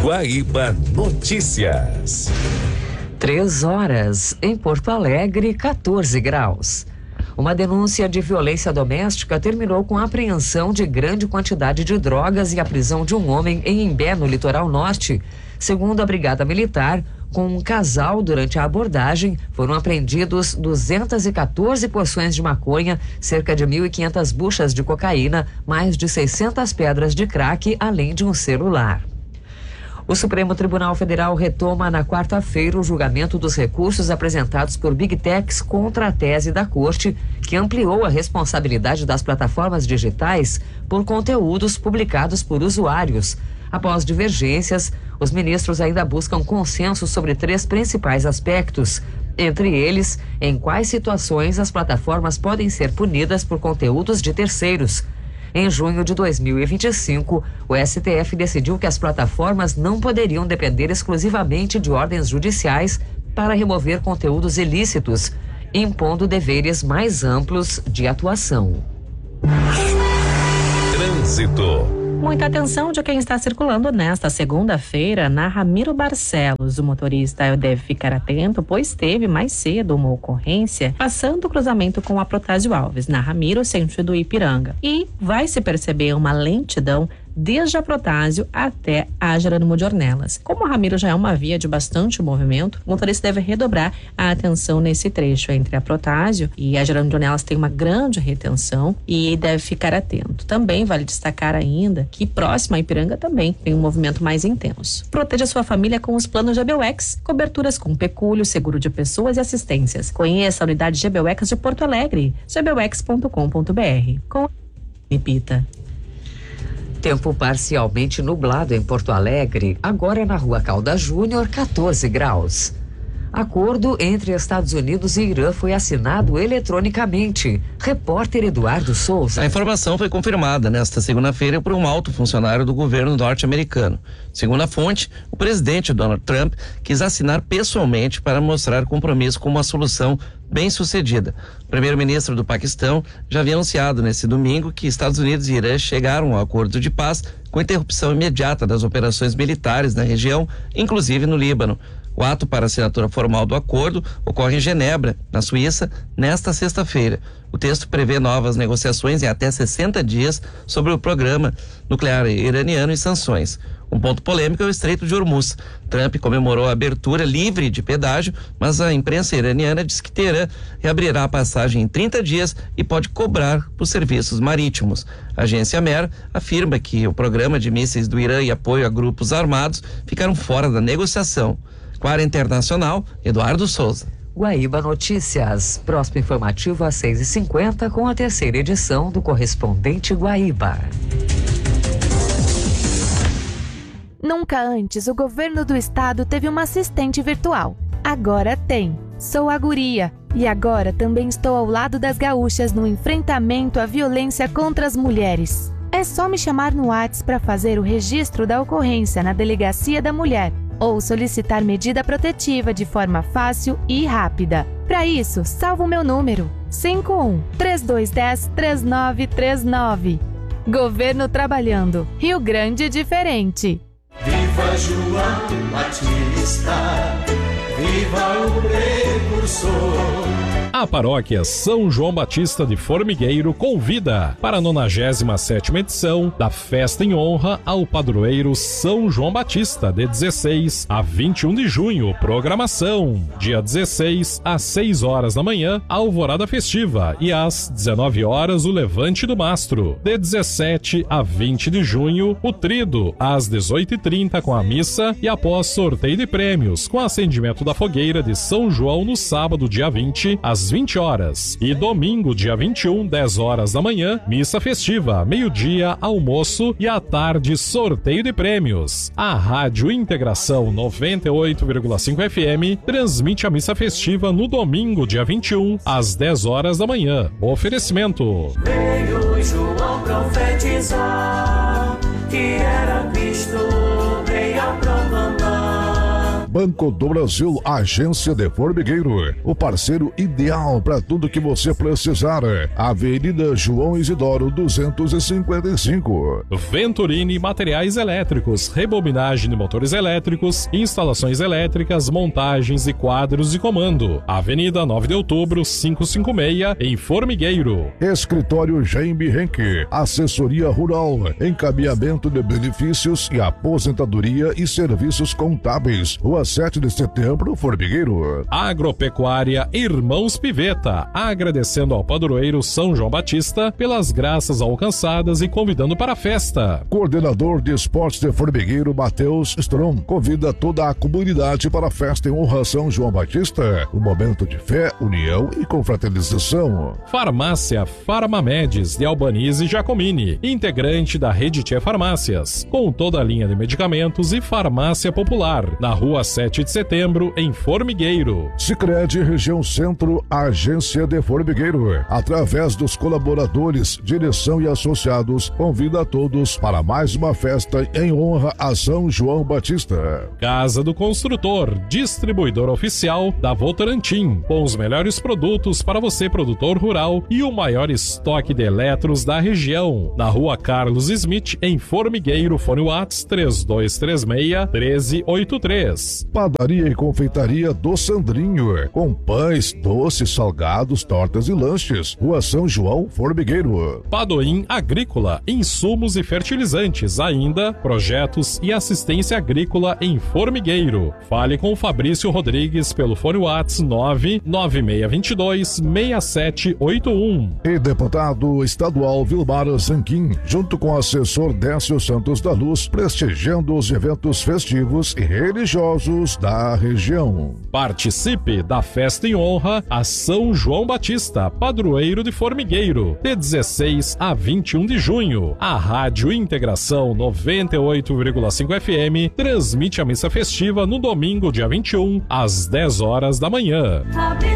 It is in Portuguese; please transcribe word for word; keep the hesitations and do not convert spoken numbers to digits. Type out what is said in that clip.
Guaíba Notícias. Três horas em Porto Alegre, quatorze graus. Uma denúncia de violência doméstica terminou com a apreensão de grande quantidade de drogas e a prisão de um homem em Imbé, no litoral norte. Segundo a Brigada Militar, com um casal durante a abordagem, foram apreendidos duzentas e quatorze porções de maconha, cerca de mil e quinhentas buchas de cocaína, mais de seiscentas pedras de crack, além de um celular. O Supremo Tribunal Federal retoma na quarta-feira o julgamento dos recursos apresentados por Big Techs contra a tese da Corte, que ampliou a responsabilidade das plataformas digitais por conteúdos publicados por usuários. Após divergências, os ministros ainda buscam consenso sobre três principais aspectos. Entre eles, em quais situações as plataformas podem ser punidas por conteúdos de terceiros. Em junho de dois mil e vinte e cinco, o S T F decidiu que as plataformas não poderiam depender exclusivamente de ordens judiciais para remover conteúdos ilícitos, impondo deveres mais amplos de atuação. Trânsito. Muita atenção de quem está circulando nesta segunda-feira na Ramiro Barcelos. O motorista deve ficar atento, pois teve mais cedo uma ocorrência passando o cruzamento com a Protásio Alves, na Ramiro, sentido Ipiranga. E vai se perceber uma lentidão desde a Protásio até a Jerônimo de Ornelas. Como a Ramiro já é uma via de bastante movimento, o motorista deve redobrar a atenção nesse trecho entre a Protásio e a Jerônimo de Ornelas. Tem uma grande retenção e deve ficar atento. Também vale destacar ainda que próximo a Ipiranga também tem um movimento mais intenso. Proteja sua família com os planos G B U X, coberturas com pecúlio, seguro de pessoas e assistências. Conheça a unidade G B U X de Porto Alegre, g b u x ponto com ponto b r. Com Repita. Tempo parcialmente nublado em Porto Alegre, agora na Rua Caldas Júnior, quatorze graus. Acordo entre Estados Unidos e Irã foi assinado eletronicamente. Repórter Eduardo Souza. A informação foi confirmada nesta segunda-feira por um alto funcionário do governo norte-americano. Segundo a fonte, o presidente Donald Trump quis assinar pessoalmente para mostrar compromisso com uma solução bem-sucedida. O primeiro-ministro do Paquistão já havia anunciado nesse domingo que Estados Unidos e Irã chegaram a um acordo de paz com interrupção imediata das operações militares na região, inclusive no Líbano. O ato para a assinatura formal do acordo ocorre em Genebra, na Suíça, nesta sexta-feira. O texto prevê novas negociações em até sessenta dias sobre o programa nuclear iraniano e sanções. Um ponto polêmico é o Estreito de Hormuz. Trump comemorou a abertura livre de pedágio, mas a imprensa iraniana diz que Teherã reabrirá a passagem em trinta dias e pode cobrar por serviços marítimos. A agência Mer afirma que o programa de mísseis do Irã e apoio a grupos armados ficaram fora da negociação. Com a área internacional, Eduardo Souza. Guaíba Notícias. Próximo informativo às seis e cinquenta com a terceira edição do Correspondente Guaíba. Nunca antes o governo do estado teve uma assistente virtual. Agora tem. Sou a Guria e agora também estou ao lado das gaúchas no enfrentamento à violência contra as mulheres. É só me chamar no WhatsApp para fazer o registro da ocorrência na Delegacia da Mulher ou solicitar medida protetiva de forma fácil e rápida. Para isso, salva o meu número cinco um, três dois um zero, três nove três nove. Governo trabalhando. Rio Grande diferente. Viva João Batista, viva o precursor. A paróquia São João Batista de Formigueiro convida para a nonagésima sétima edição da festa em honra ao padroeiro São João Batista, de dezesseis a vinte e um de junho. Programação: dia dezesseis às seis horas da manhã, a alvorada festiva, e às dezenove horas o levante do mastro. De dezessete a vinte de junho, o trido, às dezoito e trinta com a missa e após sorteio de prêmios, com acendimento da fogueira de São João no sábado, dia vinte, às vinte horas. E domingo, dia vinte e um, dez horas da manhã, missa festiva, meio-dia, almoço e à tarde, sorteio de prêmios. A Rádio Integração noventa e oito vírgula cinco F M transmite a missa festiva no domingo, dia vinte e um, às dez horas da manhã. Oferecimento: Veio João profetizar que era Cristo, veio proclamar. Banco do Brasil, agência de Formigueiro, o parceiro ideal para tudo que você precisar. Avenida João Isidoro duzentos e cinquenta e cinco. Venturini Materiais Elétricos, rebobinagem de motores elétricos, instalações elétricas, montagens e quadros de comando. Avenida nove de outubro, quinhentos e cinquenta e seis, em Formigueiro. Escritório Jaime Henke, assessoria rural, encaminhamento de benefícios e aposentadoria e serviços contábeis. Rua sete de setembro, Formigueiro. Agropecuária Irmãos Piveta, agradecendo ao padroeiro São João Batista pelas graças alcançadas e convidando para a festa. Coordenador de Esportes de Formigueiro, Matheus Strom, convida toda a comunidade para a festa em honra a São João Batista, um momento de fé, união e confraternização. Farmácia Farmamedes de Albanize e Giacomini, integrante da Rede Tchê Farmácias, com toda a linha de medicamentos e farmácia popular, na rua sete de setembro, em Formigueiro. Sicredi Região Centro, agência de Formigueiro, através dos colaboradores, direção e associados, convida a todos para mais uma festa em honra a São João Batista. Casa do Construtor, distribuidor oficial da Votorantim, com os melhores produtos para você, produtor rural, e o maior estoque de eletros da região, na rua Carlos Smith, em Formigueiro. Fone WhatsApp três dois três seis, um três oito três. Padaria e confeitaria do Sandrinho, com pães, doces, salgados, tortas e lanches. Rua São João, Formigueiro. Padoim Agrícola, insumos e fertilizantes, ainda projetos e assistência agrícola em Formigueiro. Fale com o Fabrício Rodrigues pelo fone WhatsApp nove nove seis dois dois, seis sete oito um. E deputado estadual Vilmar Zanquim, junto com o assessor Décio Santos da Luz, prestigiando os eventos festivos e religiosos da região. Participe da festa em honra a São João Batista, padroeiro de Formigueiro, de dezesseis a vinte e um de junho. A Rádio Integração noventa e oito vírgula cinco F M transmite a missa festiva no domingo, dia vinte e um, às dez horas da manhã.